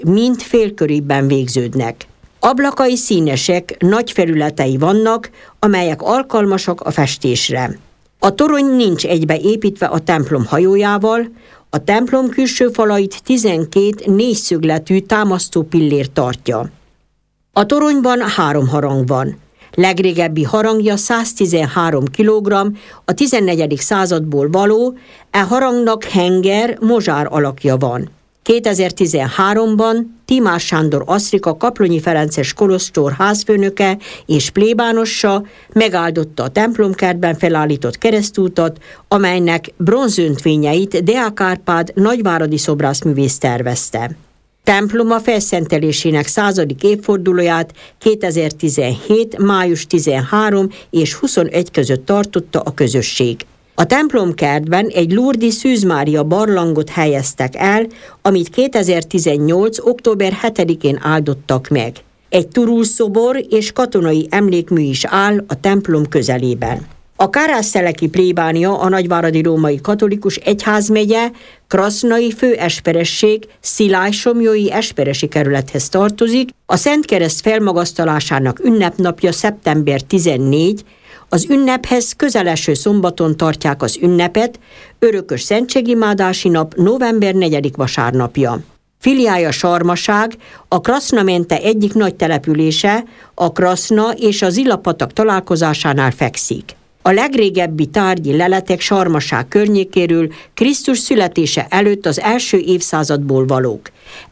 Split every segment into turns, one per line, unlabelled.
mind félkörében végződnek. Ablakai színesek, nagy felületei vannak, amelyek alkalmasak a festésre. A torony nincs egybeépítve a templom hajójával, a templom külső falait 12 négyszögletű támasztó pillér tartja. A toronyban 3 harang van. Legrégebbi harangja 113 kg, a 14. századból való, harangnak henger, mozsár alakja van. 2013-ban Timár Sándor Asztrika kaplonyi ferences kolostor házfőnöke és plébánossa megáldotta a templomkertben felállított keresztútat, amelynek bronzöntvényeit Deák Árpád nagyváradi szobrászművész tervezte. Temploma felszentelésének 100. évfordulóját 2017. május 13 és 21 között tartotta a közösség. A templomkertben egy Lourdes Szűz Mária barlangot helyeztek el, amit 2018. október 7-én áldottak meg. Egy turulszobor és katonai emlékmű is áll a templom közelében. A Kárászteleki plébánia a nagyváradi római katolikus egyházmegye krasznai főesperesség Szilágysomlyói esperesi kerülethez tartozik. A Szent Kereszt felmagasztalásának ünnepnapja szeptember 14, az ünnephez közeleső szombaton tartják az ünnepet, örökös szentségimádási nap november 4. vasárnapja. Filiája Sarmaság, a Kraszna mente egyik nagy települése, a Kraszna és az Illapatak találkozásánál fekszik. A legrégebbi tárgyi leletek Sarmaság környékéről Krisztus születése előtt az első évszázadból valók.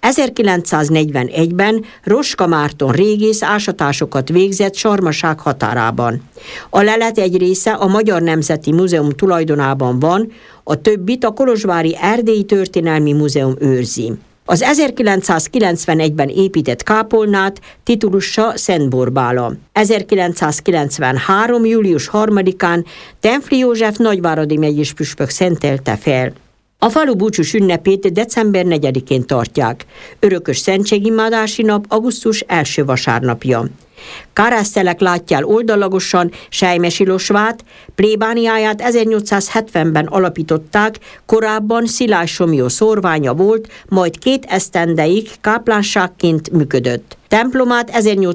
1941-ben Roska Márton régész ásatásokat végzett Sarmaság határában. A lelet egy része a Magyar Nemzeti Múzeum tulajdonában van, a többit a Kolozsvári Erdélyi Történelmi Múzeum őrzi. Az 1991-ben épített kápolnát titulusa Szent Borbála. 1993. július 3-án Tenfli József nagyváradi megyés püspök szentelte fel. A falu búcsús ünnepét december 4-én tartják. Örökös szentségimádási nap augusztus első vasárnapja. Kárásztelek látjál oldalagosan Sejmesi Losvát, plébániáját 1870-ben alapították, korábban Szilágysomlyó szórványa volt, majd 2 esztendeig káplánságként működött. Templomát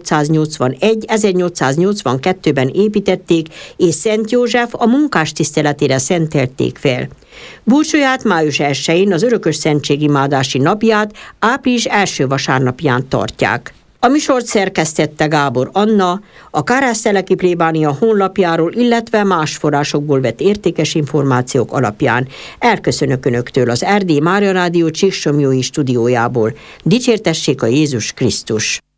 1881-1882-ben építették, és Szent József a munkás tiszteletére szentelték fel. Búcsúját május 1-én, az örökös szentségimádási napját április első vasárnapján tartják. A műsort szerkesztette Gábor Anna, a Kárászteleki plébánia honlapjáról, illetve más forrásokból vett értékes információk alapján. Elköszönök Önöktől az Erdélyi Mária Rádió Csíksomlyói stúdiójából. Dicsértessék a Jézus Krisztus!